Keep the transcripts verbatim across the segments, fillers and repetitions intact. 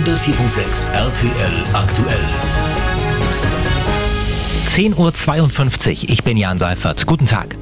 hundertvier Komma sechs R T L aktuell. zehn Uhr zweiundfünfzig, ich bin Jan Seifert. Guten Tag.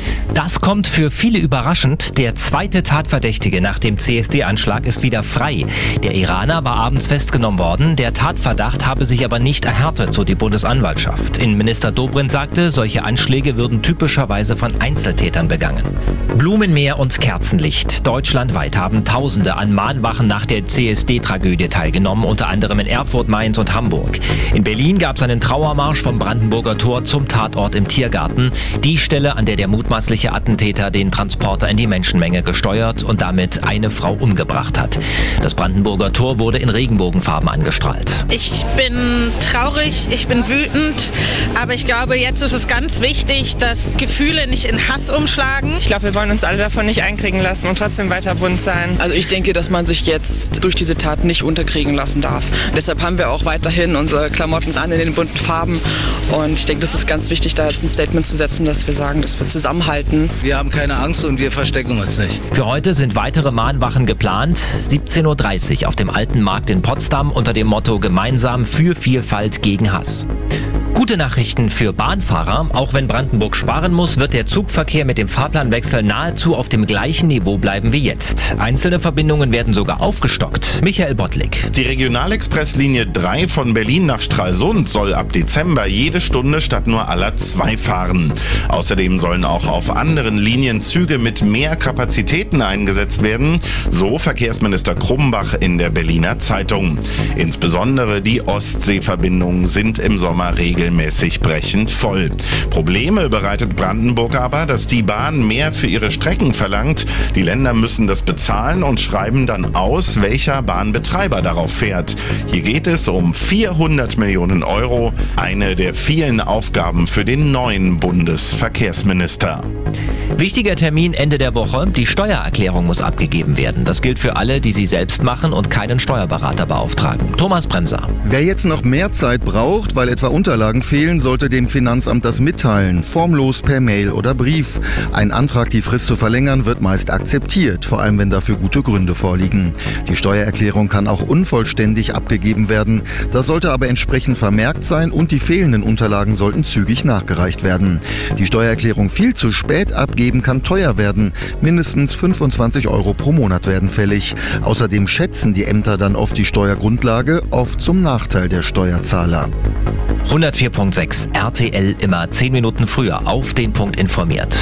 Das kommt für viele überraschend. Der zweite Tatverdächtige nach dem C S D-Anschlag ist wieder frei. Der Iraner war abends festgenommen worden. Der Tatverdacht habe sich aber nicht erhärtet, so die Bundesanwaltschaft. Innenminister Dobrindt sagte, solche Anschläge würden typischerweise von Einzeltätern begangen. Blumenmeer und Kerzenlicht. Deutschlandweit haben Tausende an Mahnwachen nach der C S D-Tragödie teilgenommen, unter anderem in Erfurt, Mainz und Hamburg. In Berlin gab es einen Trauermarsch vom Brandenburger Tor zum Tatort im Tiergarten. Die Stelle, an der der mutmaßliche Attentäter den Transporter in die Menschenmenge gesteuert und damit eine Frau umgebracht hat. Das Brandenburger Tor wurde in Regenbogenfarben angestrahlt. Ich bin traurig, ich bin wütend, aber ich glaube, jetzt ist es ganz wichtig, dass Gefühle nicht in Hass umschlagen. Ich glaube, wir wollen uns alle davon nicht einkriegen lassen und trotzdem weiter bunt sein. Also ich denke, dass man sich jetzt durch diese Tat nicht unterkriegen lassen darf. Deshalb haben wir auch weiterhin unsere Klamotten an in den bunten Farben und ich denke, das ist ganz wichtig, da jetzt ein Statement zu setzen, dass wir sagen, dass wir zusammenhalten. Wir haben keine Angst und wir verstecken uns nicht. Für heute sind weitere Mahnwachen geplant. siebzehn Uhr dreißig auf dem Alten Markt in Potsdam unter dem Motto Gemeinsam für Vielfalt gegen Hass. Gute Nachrichten für Bahnfahrer. Auch wenn Brandenburg sparen muss, wird der Zugverkehr mit dem Fahrplanwechsel nahezu auf dem gleichen Niveau bleiben wie jetzt. Einzelne Verbindungen werden sogar aufgestockt. Michael Bottlik. Die Regionalexpresslinie drei von Berlin nach Stralsund soll ab Dezember jede Stunde statt nur aller zwei fahren. Außerdem sollen auch auf anderen Linien Züge mit mehr Kapazitäten eingesetzt werden, so Verkehrsminister Krumbach in der Berliner Zeitung. Insbesondere die Ostseeverbindungen sind im Sommer regelmäßig mäßig brechend voll. Probleme bereitet Brandenburg aber, dass die Bahn mehr für ihre Strecken verlangt. Die Länder müssen das bezahlen und schreiben dann aus, welcher Bahnbetreiber darauf fährt. Hier geht es um vierhundert Millionen Euro, eine der vielen Aufgaben für den neuen Bundesverkehrsminister. Wichtiger Termin Ende der Woche. Die Steuererklärung muss abgegeben werden. Das gilt für alle, die sie selbst machen und keinen Steuerberater beauftragen. Thomas Bremser. Wer jetzt noch mehr Zeit braucht, weil etwa Unterlagen fehlen, sollte dem Finanzamt das mitteilen. Formlos per Mail oder Brief. Ein Antrag, die Frist zu verlängern, wird meist akzeptiert, vor allem wenn dafür gute Gründe vorliegen. Die Steuererklärung kann auch unvollständig abgegeben werden. Das sollte aber entsprechend vermerkt sein und die fehlenden Unterlagen sollten zügig nachgereicht werden. Die Steuererklärung viel zu spät abgeben kann teuer werden. Mindestens fünfundzwanzig Euro pro Monat werden fällig. Außerdem schätzen die Ämter dann oft die Steuergrundlage, oft zum Nachteil der Steuerzahler. hundertvier Komma sechs R T L immer zehn Minuten früher auf den Punkt informiert.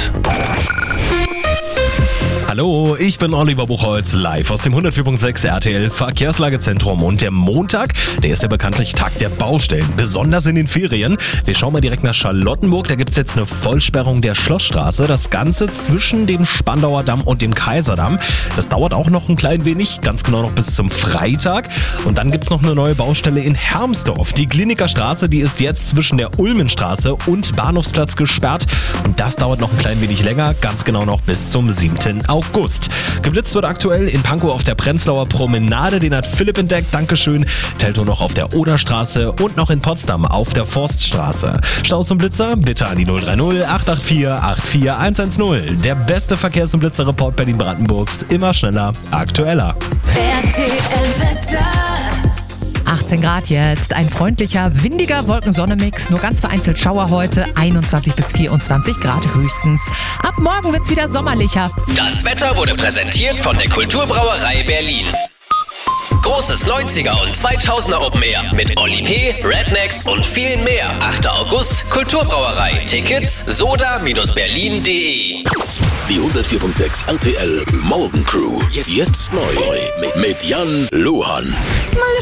Hallo, ich bin Oliver Buchholz, live aus dem hundertvier Komma sechs R T L Verkehrslagezentrum. Und der Montag, der ist ja bekanntlich Tag der Baustellen, besonders in den Ferien. Wir schauen mal direkt nach Charlottenburg, da gibt es jetzt eine Vollsperrung der Schlossstraße. Das Ganze zwischen dem Spandauer Damm und dem Kaiserdamm. Das dauert auch noch ein klein wenig, ganz genau noch bis zum Freitag. Und dann gibt es noch eine neue Baustelle in Hermsdorf. Die Klinikerstraße, die ist jetzt zwischen der Ulmenstraße und Bahnhofsplatz gesperrt. Und das dauert noch ein klein wenig länger, ganz genau noch bis zum siebten August. Geblitzt wird aktuell in Pankow auf der Prenzlauer Promenade, den hat Philipp entdeckt, Dankeschön. Teltow noch auf der Oderstraße und noch in Potsdam auf der Forststraße. Staus und Blitzer bitte an die null drei null acht acht vier acht vier eins eins null. Der beste Verkehrs- und Blitzerreport Berlin-Brandenburgs, immer schneller, aktueller. R T L-Wetter. achtzehn Grad jetzt, ein freundlicher, windiger Wolken-Sonne-Mix, nur ganz vereinzelt Schauer heute, einundzwanzig bis vierundzwanzig Grad höchstens. Ab morgen wird's wieder sommerlicher. Das Wetter wurde präsentiert von der Kulturbrauerei Berlin. Großes neunziger und zweitausender Open Air mit Oli P., Rednecks und vielen mehr. achter August, Kulturbrauerei. Tickets soda Bindestrich berlin punkt de. Die hundertvier Komma sechs R T L Morgencrew. Jetzt neu mit Jan Luhan.